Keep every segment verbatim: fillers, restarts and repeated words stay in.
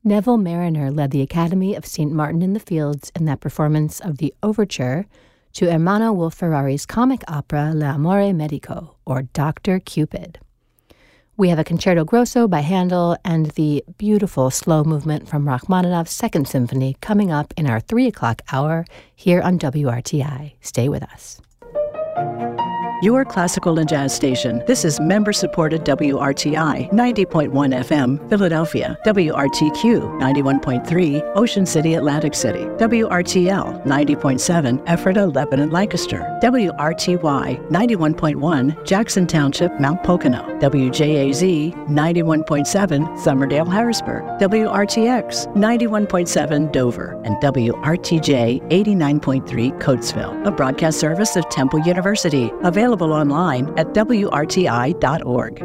Neville Mariner led the Academy of Saint Martin in the Fields in that performance of the overture to Ermanno Wolf-Ferrari's comic opera L'amore medico, or Doctor Cupid. We have a concerto grosso by Handel and the beautiful slow movement from Rachmaninoff's Second Symphony coming up in our three o'clock hour here on W R T I. Stay with us. Your classical and jazz station. This is member-supported W R T I, ninety point one F M, Philadelphia. W R T Q, ninety-one point three, Ocean City, Atlantic City. W R T L, ninety point seven, Ephrata, Lebanon, Lancaster. W R T Y, ninety-one point one, Jackson Township, Mount Pocono. W J A Z, ninety-one point seven, Somerdale, Harrisburg. W R T X, ninety-one point seven, Dover. And W R T J, eighty-nine point three, Coatesville. A broadcast service of Temple University. Available online at W R T I dot org.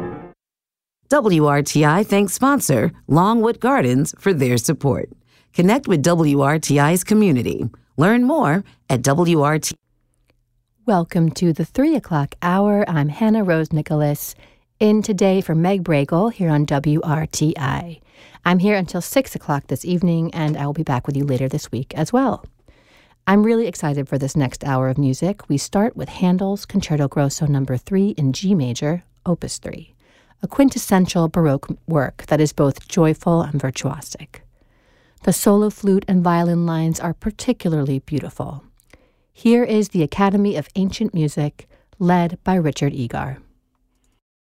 W R T I thanks sponsor Longwood Gardens for their support. Connect with W R T I's community. Learn more at W R T. Welcome to the three o'clock hour. I'm Hannah Rose Nicholas, in today for Meg Bragle here on W R T I. I'm here until six o'clock this evening, and I will be back with you later this week as well. I'm really excited for this next hour of music. We start with Handel's Concerto Grosso number three in G major, Opus three, a quintessential Baroque work that is both joyful and virtuosic. The solo flute and violin lines are particularly beautiful. Here is the Academy of Ancient Music, led by Richard Egar.